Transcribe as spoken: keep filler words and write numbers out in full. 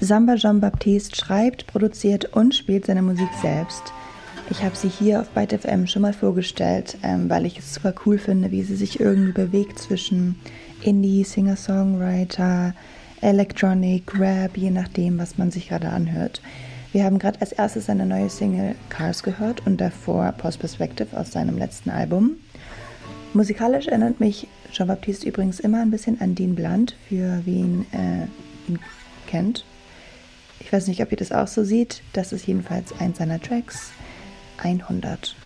Samba Jean-Baptiste schreibt, produziert und spielt seine Musik selbst. Ich habe sie hier auf Byte F M schon mal vorgestellt, ähm, weil ich es super cool finde, wie sie sich irgendwie bewegt zwischen Indie, Singer-Songwriter, Electronic, Rap, je nachdem, was man sich gerade anhört. Wir haben gerade als erstes seine neue Single Cars gehört und davor Post Perspective aus seinem letzten Album. Musikalisch erinnert mich Jean-Baptiste übrigens immer ein bisschen an Dean Blunt, für wen äh, ihn kennt. Ich weiß nicht, ob ihr das auch so seht. Das ist jedenfalls eins seiner Tracks. hundert.